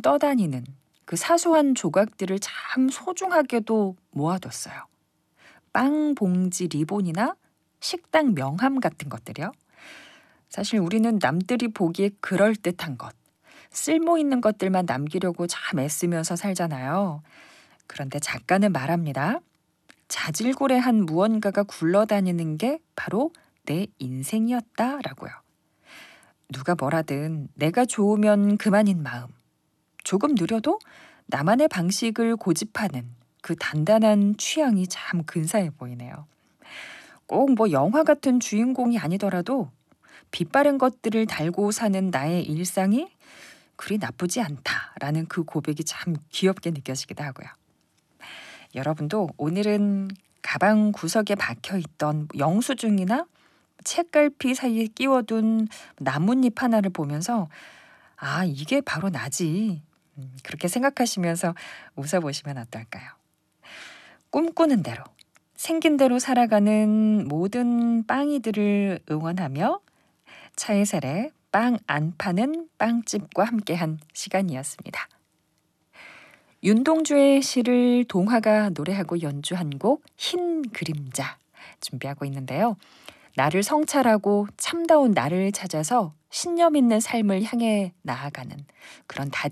떠다니는 그 사소한 조각들을 참 소중하게도 모아뒀어요. 빵 봉지 리본이나 식당 명함 같은 것들이요. 사실 우리는 남들이 보기에 그럴듯한 것, 쓸모 있는 것들만 남기려고 참 애쓰면서 살잖아요. 그런데 작가는 말합니다. 자질구레한 무언가가 굴러다니는 게 바로 내 인생이었다라고요. 누가 뭐라든 내가 좋으면 그만인 마음. 조금 느려도 나만의 방식을 고집하는 그 단단한 취향이 참 근사해 보이네요. 꼭 뭐 영화 같은 주인공이 아니더라도 빛바랜 것들을 달고 사는 나의 일상이 그리 나쁘지 않다라는 그 고백이 참 귀엽게 느껴지기도 하고요. 여러분도 오늘은 가방 구석에 박혀있던 영수증이나 책갈피 사이에 끼워둔 나뭇잎 하나를 보면서 아, 이게 바로 나지. 그렇게 생각하시면서 웃어보시면 어떨까요? 꿈꾸는 대로, 생긴 대로 살아가는 모든 빵이들을 응원하며 차혜셀의 빵 안 파는 빵집과 함께한 시간이었습니다. 윤동주의 시를 동화가 노래하고 연주한 곡 흰 그림자 준비하고 있는데요. 나를 성찰하고 참다운 나를 찾아서 신념 있는 삶을 향해 나아가는 그런